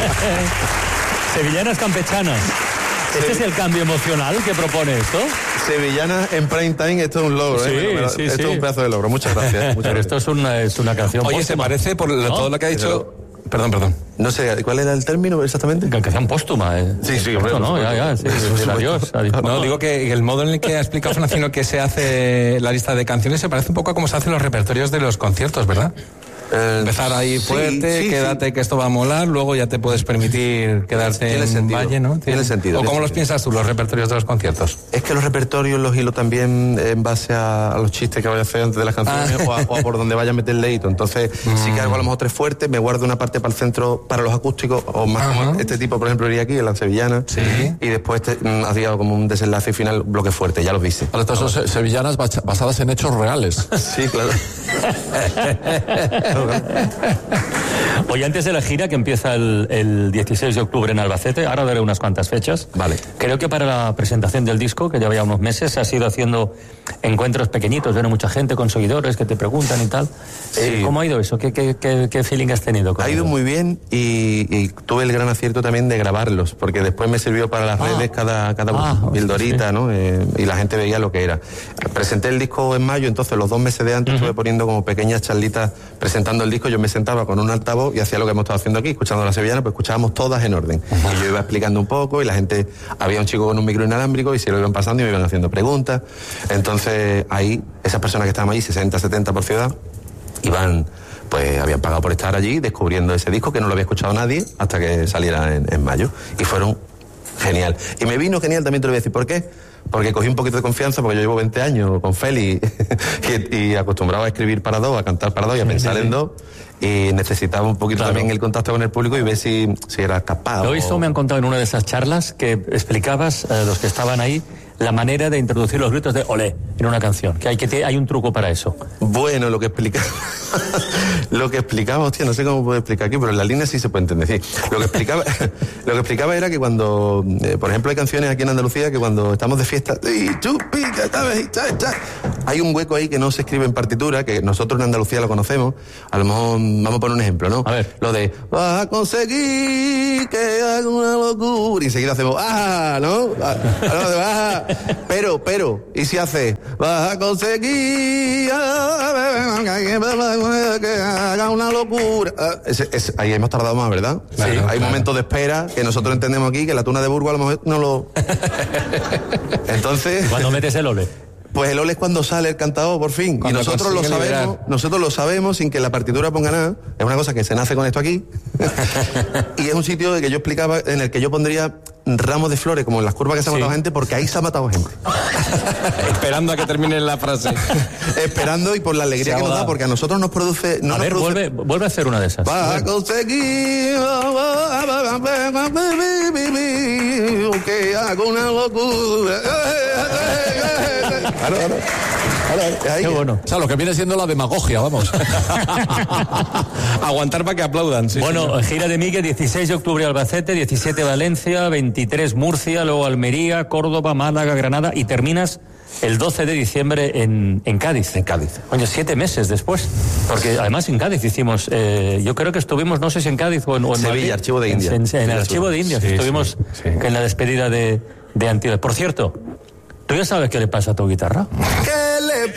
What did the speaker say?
Sevillanas campechanas. ¿Este es el cambio emocional que propone esto? Sevillana en prime time, esto es un logro, Sí, esto es un pedazo de logro. Muchas gracias. Pero esto es una canción. Oye, póstuma. se parece por ¿No? todo lo que ha dicho... Perdón. No sé, ¿cuál era el término exactamente? Canción póstuma, Sí, hombre. No, ya, sí. Adiós. No, digo que el modo en el que ha explicado Fernando que se hace la lista de canciones se parece un poco a cómo se hacen los repertorios de los conciertos, ¿verdad? Empezar ahí fuerte, quédate que esto va a molar, luego ya te puedes permitir quedarte en valle, ¿no? Tiene sentido. ¿O cómo los piensas tú, los repertorios de los conciertos? Es que los repertorios los hilo también en base a los chistes que vaya a hacer antes de las canciones o a por donde vaya a meter el dedito. Entonces, sí que hago a lo mejor 3 fuertes, me guardo una parte para el centro para los acústicos, o más como este tipo, por ejemplo, iría aquí, en la sevillana. Sí. Y después hacía como un desenlace final, bloque fuerte, ya los viste. Pero estas son sevillanas basadas en hechos reales. Sí, claro. Hoy, antes de la gira que empieza el 16 de octubre en Albacete, ahora daré unas cuantas fechas. Vale. Creo que para la presentación del disco, que lleva ya unos meses, se ha ido haciendo encuentros pequeñitos, viene mucha gente con seguidores que te preguntan y tal. Sí. ¿Cómo ha ido eso? ¿Qué feeling has tenido con Ha ido ello? muy bien y tuve el gran acierto también de grabarlos, porque después me sirvió para las redes cada pildorita, sí. ¿no? Y la gente veía lo que era. Presenté el disco en mayo, entonces los 2 meses de antes estuve poniendo como pequeñas charlitas presentando el disco. Yo me sentaba con un altavoz y hacía lo que hemos estado haciendo aquí, escuchando la sevillana, pues escuchábamos todas en orden. Y yo iba explicando un poco y la gente, había un chico con un micro inalámbrico y se lo iban pasando y me iban haciendo preguntas. Entonces ahí, esas personas que estaban allí, 60, 70 por ciudad, pues habían pagado por estar allí descubriendo ese disco que no lo había escuchado nadie hasta que saliera en mayo. Y fueron genial. Y me vino genial, también te lo voy a decir por qué. Porque cogí un poquito de confianza, porque yo llevo 20 años con Feli y acostumbrado a escribir para 2, a cantar para 2 y a pensar en 2. Y necesitaba un poquito también el contacto con el público y ver si era capaz. Hoy esto me han contado en una de esas charlas que explicabas, los que estaban ahí, la manera de introducir los gritos de olé en una canción, que hay un truco para eso. Bueno, lo que explicaba, hostia, no sé cómo puedo explicar aquí, pero en la línea sí se puede entender, sí. Lo que explicaba era que cuando, por ejemplo, hay canciones aquí en Andalucía que cuando estamos de fiesta, hay un hueco ahí que no se escribe en partitura, que nosotros en Andalucía lo conocemos. A lo mejor vamos a poner un ejemplo, ¿no? A ver. Lo de vas a conseguir que haga una locura y enseguida hacemos ¿no? Pero, ¿y si hace vas a conseguir que haga una locura? Ahí hemos tardado más, ¿verdad? Sí, hay claro. momentos de espera que nosotros entendemos aquí, que la tuna de Burgos a lo mejor no lo... Entonces... Cuando metes el ole. Pues el ole es cuando sale el cantador, por fin. Cuando y nosotros lo sabemos sin que la partitura ponga nada. Es una cosa que se nace con esto aquí. Y es un sitio que yo explicaba en el que yo pondría ramos de flores, como en las curvas que se ha matado gente, porque ahí se ha matado gente. Esperando a que termine la frase. Esperando y por la alegría que nos da, porque a nosotros nos produce... A ver, vuelve a hacer una de esas. Va a conseguir que haga una locura. Qué bueno. O sea, lo que viene siendo la demagogia, vamos. Aguantar para que aplaudan. Sí, Bueno, señor. gira de Miguel, 16 de octubre Albacete, 17 Valencia, 23 Murcia, luego Almería, Córdoba, Málaga, Granada y terminas el 12 de diciembre en Cádiz. En Cádiz. Coño, 7 meses después. Porque además en Cádiz hicimos, yo creo que estuvimos, no sé si en Cádiz o en Sevilla, Madrid. Archivo de Indias. En el Archivo de Indias. Sí, Estuvimos en la despedida de Antioquia. Por cierto, ¿tú ya sabes qué le pasa a tu guitarra? ¿Qué